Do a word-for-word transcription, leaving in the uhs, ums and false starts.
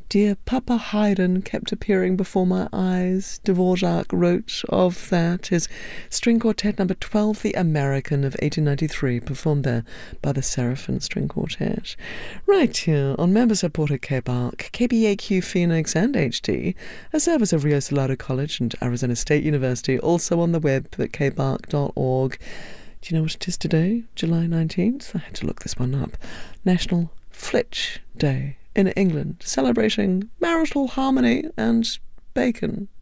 Dear Papa Haydn kept appearing before my eyes. Dvorak wrote of that. His string quartet number twelve, The American of eighteen ninety-three, performed there by the Seraphim String Quartet. Right here on Member Supported K B A R C, K B A Q Phoenix and H D, a service of Rio Salado College and Arizona State University, also on the web at k b a r c dot org. Do you know what it is today, July nineteenth? I had to look this one up. National Flitch Day in England, celebrating marital harmony and bacon.